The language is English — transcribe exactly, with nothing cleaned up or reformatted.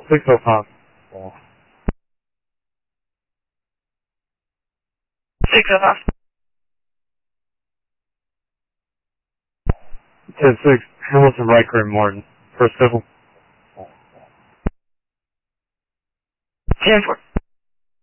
six oh five. six oh five. ten six, Hamilton Riker and Martin. First civil. ten four.